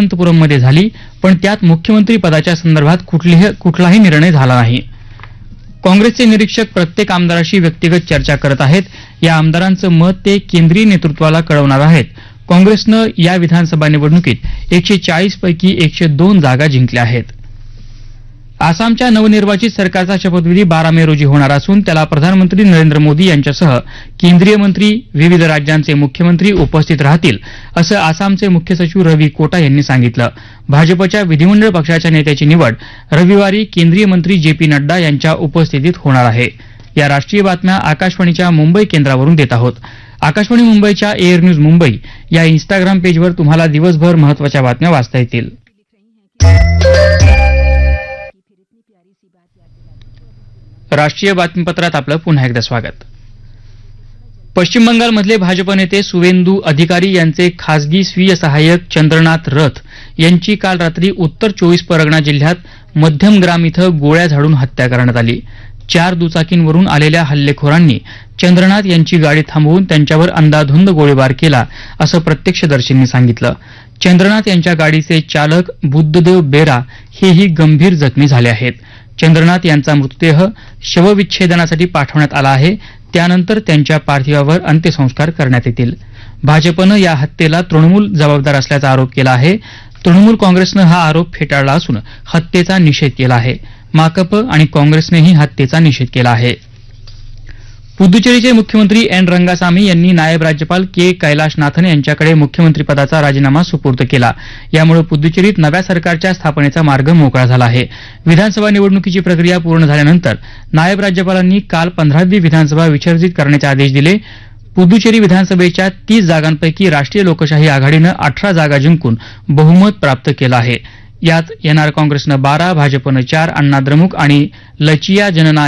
तिरुवनंतपुरममध्ये झाली, पण त्यात मुख्यमंत्री पदाच्या संदर्भात कुठलाही निर्णय झाला नाही. काँग्रेसचे निरीक्षक प्रत्येक आमदाराशी व्यक्तिगत चर्चा करत आहेत. या आमदारांचं मत ते केंद्रीय नेतृत्वाला कळवणार आहेत. काँग्रेसनं या विधानसभा निवडणुकीत 140 पैकी 102 जागा जिंकल्या आहेत. आसामच्या नवनिर्वाचित सरकारचा शपथविधी 12 मे रोजी होणार असून त्याला प्रधानमंत्री नरेंद्र मोदी यांच्यासह केंद्रीय मंत्री, विविध राज्यांचे मुख्यमंत्री उपस्थित राहतील, असं आसामचे मुख्य सचिव रवी कोटा यांनी सांगितलं. भाजपच्या विधिमंडळ पक्षाच्या नेत्याची निवड रविवारी केंद्रीय मंत्री जे पी नड्डा यांच्या उपस्थितीत होणार आहे. या राष्ट्रीय बातम्या आकाशवाणीच्या मुंबई केंद्रावरून देत आहोत. आकाशवाणी मुंबईच्या एअर न्यूज मुंबई या इन्स्टाग्राम पेजवर तुम्हाला दिवसभर महत्त्वाच्या बातम्या वाचता येतील. राष्ट्रीय बातमीपत्रात आपलं पुन्हा एकदा स्वागत. पश्चिम बंगालमधले भाजप नेते सुवेंदू अधिकारी यांचे खासगी स्वीय सहाय्यक चंद्रनाथ रथ यांची काल रात्री उत्तर 24 परगणा जिल्ह्यात मध्यमग्राम इथं गोळ्या झाडून हत्या करण्यात आली. 4 दुचाकींवरून आलेल्या हल्लेखोरांनी चंद्रनाथ यांची गाडी थांबवून त्यांच्यावर अंधाधुंद गोळीबार केला, असं प्रत्यक्षदर्शींनी सांगितलं. चंद्रनाथ यांच्या गाडीचे चालक बुद्धदेव बेरा हेही गंभीर जखमी झाले आहेत. चंद्रनाथ यांचा मृतदेह शवविच्छेदनासाठी पाठवण्यात आला आहे. त्यानंतर त्यांच्या पार्थिवावर अंत्यसंस्कार करण्यात येतील. भाजपनं या हत्येला तृणमूल जबाबदार असल्याचा आरोप केला आहे. तृणमूल काँग्रेसनं हा आरोप फेटाळला असून हत्येचा निषेध केला आहे. माकप आणि काँग्रेसनेही हत्येचा निषेध केला आहे. पुदुचेरीचे मुख्यमंत्री एन रंगासामी यांनी नायब राज्यपाल के कैलाशनाथन यांच्याकडे मुख्यमंत्रीपदाचा राजीनामा सुपूर्द केला. यामुळे पुदुचेरीत नव्या सरकारच्या स्थापनेचा मार्ग मोकळा झाला आहे. विधानसभा निवडणुकीची प्रक्रिया पूर्ण झाल्यानंतर नायब राज्यपालांनी काल 15वी विधानसभा विसर्जित करण्याचे आदेश दिले. पुदुचेरी विधानसभेच्या 30 जागांपैकी राष्ट्रीय लोकशाही आघाडीनं 18 जागा जिंकून बहुमत प्राप्त केलं आहे. यात एनआर काँग्रेसनं 12, भाजपनं 4, अण्णा द्रमुक आणि लचिया जननायक